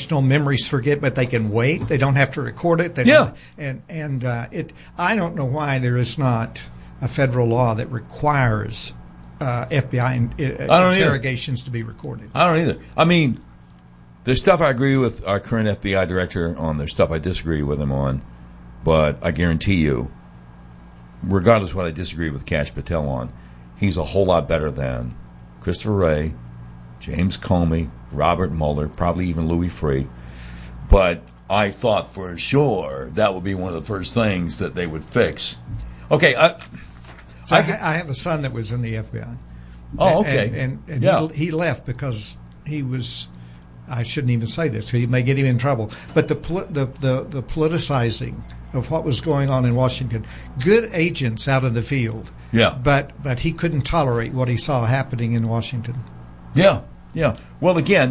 situational memories forget, but they can wait. They don't have to record it. I don't know why there is not a federal law that requires FBI interrogations to be recorded. I don't either. I mean, there's stuff I agree with our current FBI director on. There's stuff I disagree with him on. But I guarantee you, regardless of what I disagree with Kash Patel on, he's a whole lot better than Christopher Wray, James Comey, Robert Mueller, probably even Louis Freeh. But I thought for sure that would be one of the first things that they would fix. Okay. I have a son that was in the FBI. Oh, okay. And he left because he was, I shouldn't even say this, he may get him in trouble, but the politicizing of what was going on in Washington, good agents out in the field. Yeah. But he couldn't tolerate what he saw happening in Washington. Yeah. Well, again,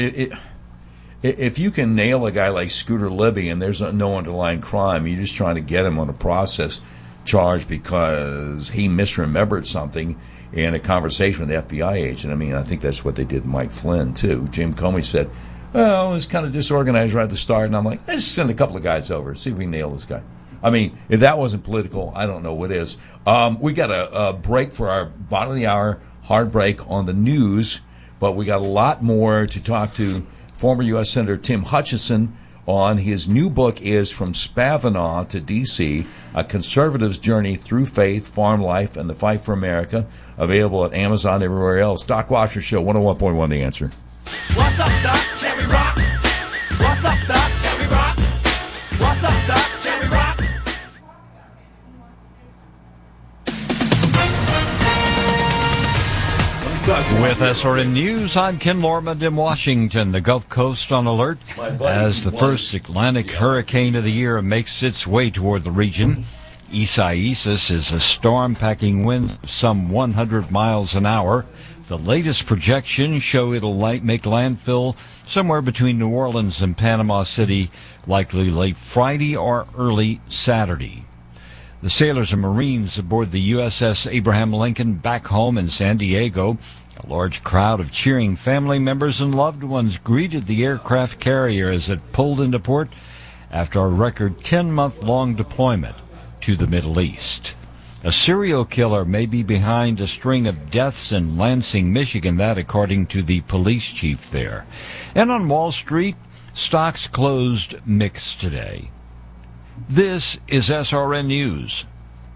if you can nail a guy like Scooter Libby and there's no underlying crime, you're just trying to get him on a process charge because he misremembered something in a conversation with the FBI agent. I mean, I think that's what they did to Mike Flynn, too. Jim Comey said, well, it was kind of disorganized right at the start. And I'm like, let's send a couple of guys over, see if we can nail this guy. I mean, if that wasn't political, I don't know what is. We got a break for our bottom of the hour, hard break on the news, but we got a lot more to talk to former U.S. Senator Tim Hutchinson on. His new book is From Spavanaugh to D.C., A Conservative's Journey Through Faith, Farm Life, and the Fight for America, available at Amazon and everywhere else. Doc Washer Show, 101.1 The Answer. What's up, Doc? Can we rock? What's up, Doc? Can we rock? What's up, Doc? Can we rock? With SRN News, I'm Ken Lorman in Washington. The Gulf Coast on alert as the first Atlantic hurricane of the year makes its way toward the region. Isaias is a storm-packing wind of some 100 miles an hour. The latest projections show it'll make landfill somewhere between New Orleans and Panama City, likely late Friday or early Saturday. The sailors and Marines aboard the USS Abraham Lincoln back home in San Diego. A large crowd of cheering family members and loved ones greeted the aircraft carrier as it pulled into port after a record 10-month-long deployment to the Middle East. A serial killer may be behind a string of deaths in Lansing, Michigan, that according to the police chief there. And on Wall Street, stocks closed mixed today. This is SRN News.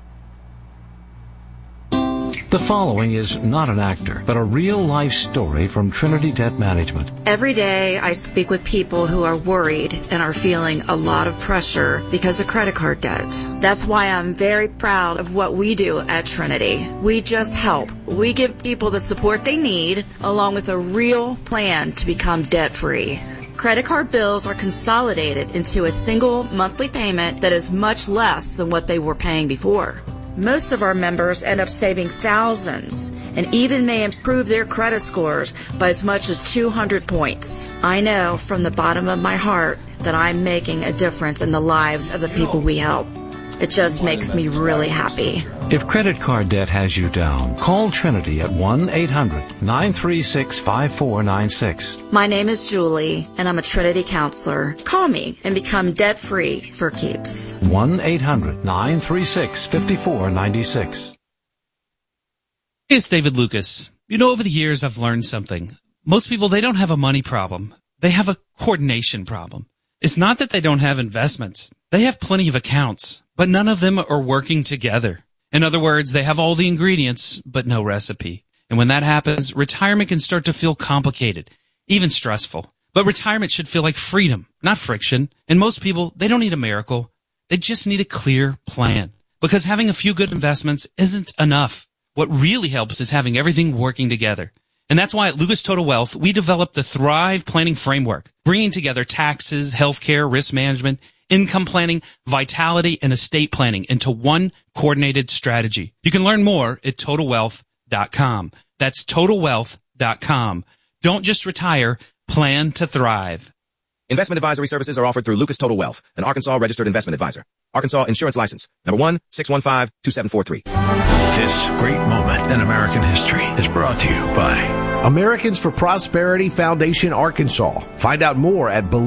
The following is not an actor, but a real-life story from Trinity Debt Management. Every day I speak with people who are worried and are feeling a lot of pressure because of credit card debt. That's why I'm very proud of what we do at Trinity. We just help. We give people the support they need, along with a real plan to become debt-free. Credit card bills are consolidated into a single monthly payment that is much less than what they were paying before. Most of our members end up saving thousands and even may improve their credit scores by as much as 200 points. I know from the bottom of my heart that I'm making a difference in the lives of the people we help. It just makes me really happy. If credit card debt has you down, call Trinity at 1-800-936-5496. My name is Julie, and I'm a Trinity counselor. Call me and become debt-free for keeps. 1-800-936-5496. Hey, it's David Lucas. You know, over the years, I've learned something. Most people, they don't have a money problem. They have a coordination problem. It's not that they don't have investments. They have plenty of accounts, but none of them are working together. In other words, they have all the ingredients, but no recipe. And when that happens, retirement can start to feel complicated, even stressful. But retirement should feel like freedom, not friction. And most people, they don't need a miracle. They just need a clear plan. Because having a few good investments isn't enough. What really helps is having everything working together. And that's why at Lucas Total Wealth, we developed the Thrive Planning Framework, bringing together taxes, healthcare, risk management, income planning, vitality, and estate planning into one coordinated strategy. You can learn more at TotalWealth.com. That's TotalWealth.com. Don't just retire, plan to thrive. Investment advisory services are offered through Lucas Total Wealth, an Arkansas registered investment advisor. Arkansas Insurance License, number 1-615-2743. This great moment in American history is brought to you by Americans for Prosperity Foundation, Arkansas. Find out more at